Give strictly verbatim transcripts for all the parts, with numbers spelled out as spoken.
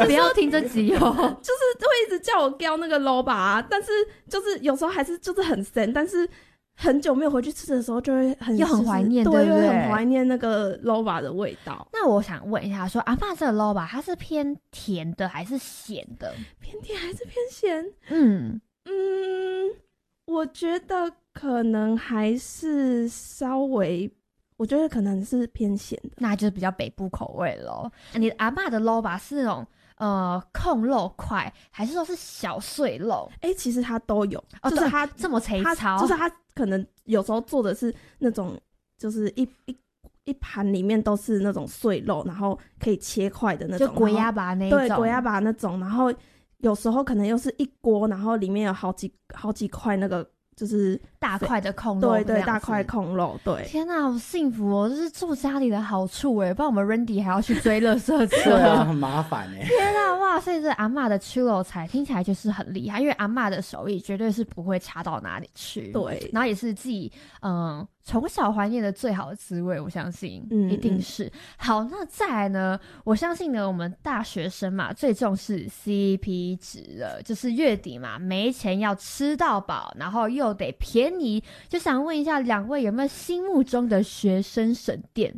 不要听这集哦， 就是会一直叫我叼那个 loba 啊，但是就是有时候还是就是很神，但是很久没有回去吃的时候就会很又很怀念， 对， 对不对？ 又很怀念那个 loba 的味道。 那我想问一下说阿嬷这个 loba 它是偏甜的还是咸的？ 偏甜还是偏咸？ 嗯嗯，我觉得可能还是稍微，我觉得可能是偏咸的， 那就是比较北部口味咯。你的阿嬷的 loba 是那种呃控肉块，还是说是小碎肉？ 哎、欸，其实它都有， 哦、 就是它这么粗糙， 就是它可能有时候做的是那种，就是一一一盘里面都是那种碎肉，然后可以切块的那种， 就鬼鸭巴那一种， 对，鬼鸭巴那种，然后有时候可能又是一锅，然后里面有好几好几块那个。就是大块的控肉， 对对，大块控肉，对。 天哪，好幸福哦！这是住家里的好处哎，不然我们 Randy 还要去追垃圾车， 对啊，很麻烦哎。 天哪，哇！所以这阿嬷的手路菜听起来就是很厉害，因为阿嬷的手艺绝对是不会差到哪里去。 对， 然后也是自己嗯从小怀念的最好的滋味，我相信、嗯、一定是。嗯、好，那再来呢？我相信呢，我们大学生嘛，最重视 C P 值了，就是月底嘛，没钱要吃到饱，然后又得便宜，就想问一下两位有没有心目中的学生省店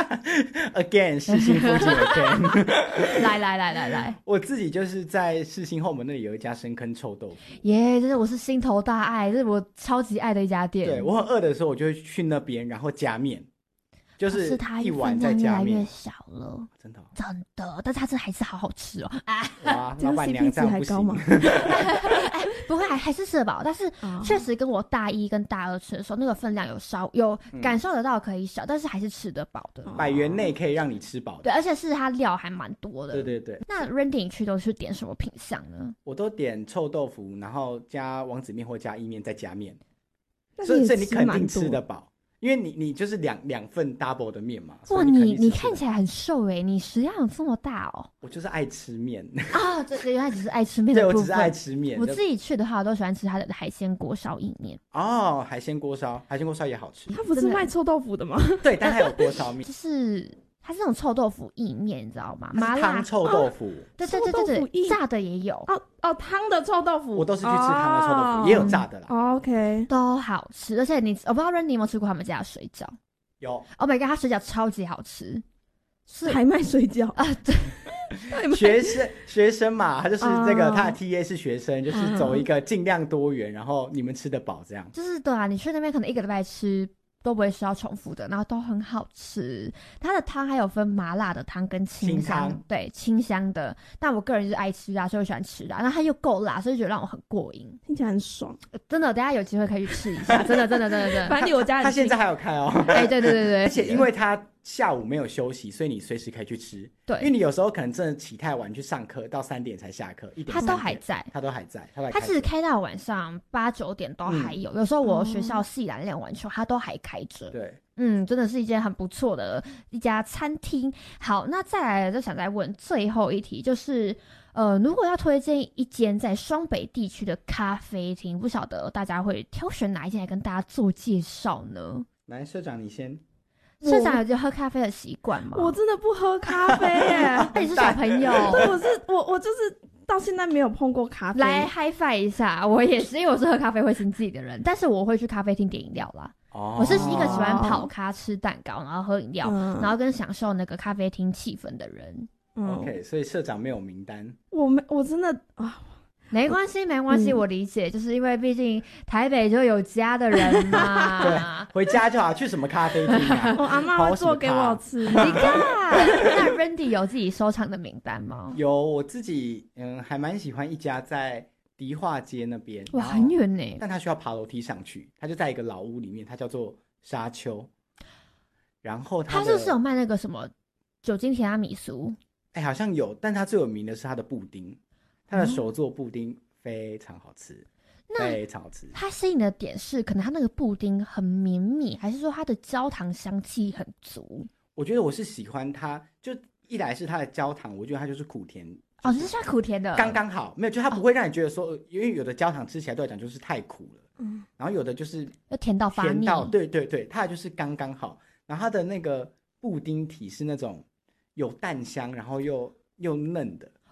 ？Again， 世新附近 again 来来来来来， 我自己就是在世新后门那里有一家深坑臭豆腐， 耶、yeah, 这是我是心头大爱，这是我超级爱的一家店。 对，我很饿的时候，我就会去那边，然后加面。就是一碗再加面，越来越小了， 真的、哦、 真的，但是它这还是好好吃哦。啊， 哇，老板娘这样不行吗？ 哎，不会，还还是吃得饱，但是确实跟我大一跟大二吃的时候，那个分量有稍有感受得到可以小，嗯、但是还是吃得饱的。 百元内可以让你吃饱的， 对，而且是它料还蛮多的。 对对对。 那 Randy 去都是点什么品项呢？ 我都点臭豆腐，然后加王子面或加意面，再加面， 所以所以你肯定吃得饱。因为你你就是两两份 double 的面嘛。 哇，你你看起来很瘦哎，你食量有这么大哦。 我就是爱吃面啊，这原来只是爱吃面的部分。 对，我只是爱吃面。 我自己去的话，我都喜欢吃它的海鲜锅烧意面。 哦，海鲜锅烧，海鲜锅烧也好吃。 它不是卖臭豆腐的吗？ 对，但它有锅烧面。 就是它是那种臭豆腐意面，你知道吗？麻辣汤臭豆腐。 哦、对对对对对，炸的也有。 哦哦，汤的臭豆腐， 我都是去吃汤的臭豆腐，哦、也有炸的啦。 哦、OK， 都好吃。而且你，我不知道 Randy 有没有吃过他们家的水饺。 有 ，Oh my god， 他水饺超级好吃， 是还卖水饺啊？对， 学生学生嘛，他就是这个，他的 T A 是学生，就是走一个尽量多元，然后你们吃得饱这样。 就是对啊，你去那边可能一个礼拜吃都不会需要重复的，然后都很好吃。它的汤还有分麻辣的汤跟清香，清对清香的。但我个人就是爱吃辣，所以我喜欢吃辣。然后它又够辣，所以觉得让我很过瘾， 听起来很爽。 呃、真的，等一下有机会可以去吃一下，真的真的真的真的。 反正离我家很近。 他现在还有开哦。 哎，对对对对， 而且因为他下午没有休息，所以你随时可以去吃。 对， 因为你有时候可能真的起太晚去上课，到三点才下课，一点他都还在， 他都还在，他他其实开到晚上八九点都还有。嗯、有时候我学校系篮练完球，他都还开着。 对。 嗯，真的是一间很不错的一家餐厅。好，那再来就想再问最后一题，就是呃，如果要推荐一间在双北地区的咖啡厅，不晓得大家会挑选哪一间来跟大家做介绍呢？ 来，社长你先。 社长有喝咖啡的习惯吗？ 我真的不喝咖啡耶。 那你是小朋友？ 对，我是我我就是到现在没有碰过咖啡。 来 high five 一下，我也是，因为我是喝咖啡会心悸的人，但是我会去咖啡厅点饮料啦。Oh. 我是一个喜欢跑咖、吃蛋糕，然后喝饮料，嗯、然后跟享受那个咖啡厅气氛的人。 嗯、OK， 所以社长没有名单。 我没，我真的啊， 没关系，没关系，嗯、我理解，就是因为毕竟台北就有家的人嘛。 对，回家就好，去什么咖啡厅啊？ 我阿嬷会做给我吃。 你看，那 Randy 有自己收藏的名单吗？ 有，我自己嗯还蛮喜欢一家在迪化街那边， 哇，很远呢， 但他需要爬楼梯上去，他就在一个老屋里面，它叫做沙丘。然后他他是不是有卖那个什么酒精提拉米苏？ 哎，好像有，但他最有名的是他的布丁，他的手做布丁非常好吃，嗯、非常好吃。 他吸引的点是，可能他那个布丁很绵密，还是说它的焦糖香气很足？ 我觉得我是喜欢它，就一来是它的焦糖，我觉得它就是苦甜。 哦，你是喜欢苦甜的， 刚刚好，没有，就它不会让你觉得说，哦、因为有的焦糖吃起来对我来讲就是太苦了， 嗯， 然后有的就是又甜到发腻， 甜到，对对对，它就是刚刚好。然后它的那个布丁体是那种有蛋香，然后又又嫩的，